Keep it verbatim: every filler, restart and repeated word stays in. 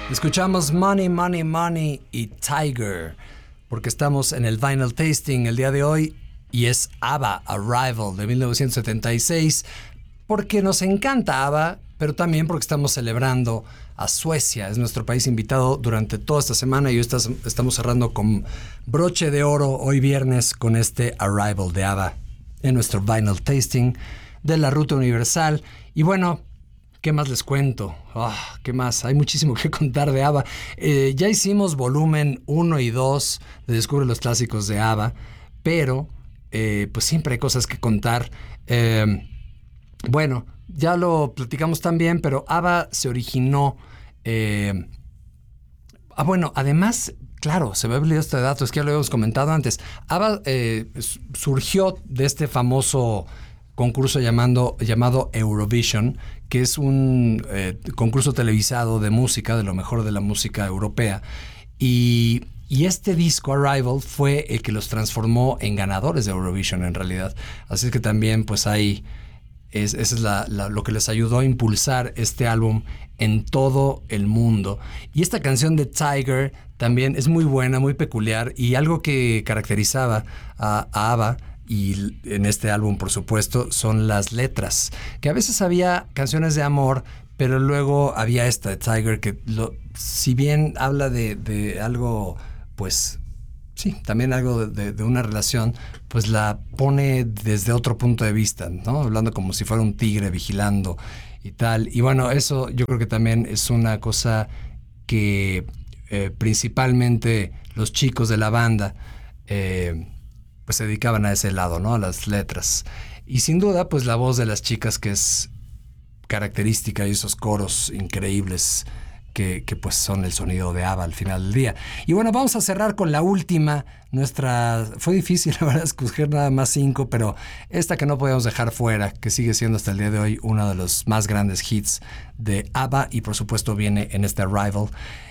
Escuchamos Money, Money, Money y Tiger, porque estamos en el Vinyl Tasting el día de hoy y es ABBA, Arrival de mil novecientos setenta y seis, porque nos encanta ABBA, pero también porque estamos celebrando a Suecia. Es nuestro país invitado durante toda esta semana y hoy estás, estamos cerrando con broche de oro hoy viernes con este Arrival de ABBA en nuestro Vinyl Tasting de la Ruta Universal. Y bueno, ¿qué más les cuento? Oh, ¿Qué más? Hay muchísimo que contar de ABBA. Eh, ya hicimos volumen uno y dos de Descubre los Clásicos de ABBA, pero eh, pues siempre hay cosas que contar. Eh, bueno, ya lo platicamos también, pero ABBA se originó... Eh, ah, bueno, además... Claro, se me ha olvidado este dato, es que ya lo habíamos comentado antes. ABBA eh, surgió de este famoso concurso llamando, llamado Eurovision, que es un eh, concurso televisado de música, de lo mejor de la música europea. Y, y este disco, Arrival, fue el que los transformó en ganadores de Eurovision, en realidad. Así es que también, pues ahí, es, eso es la, la, lo que les ayudó a impulsar este álbum en todo el mundo. Y esta canción de Tiger también es muy buena, muy peculiar, y algo que caracterizaba a, a ABBA, y en este álbum, por supuesto, son las letras. Que a veces había canciones de amor, pero luego había esta de Tiger, que lo, si bien habla de, de algo, pues, sí, también algo de, de una relación, pues la pone desde otro punto de vista, ¿no? Hablando como si fuera un tigre vigilando y tal. Y bueno, eso yo creo que también es una cosa que eh, principalmente los chicos de la banda eh, pues se dedicaban a ese lado, ¿no? A las letras. Y sin duda, pues la voz de las chicas, que es característica, y esos coros increíbles que, que pues son el sonido de ABBA al final del día. Y bueno, vamos a cerrar con la última. Nuestra... Fue difícil, la verdad, escoger nada más cinco, pero esta que no podemos dejar fuera, que sigue siendo hasta el día de hoy uno de los más grandes hits de ABBA, y por supuesto viene en este Arrival.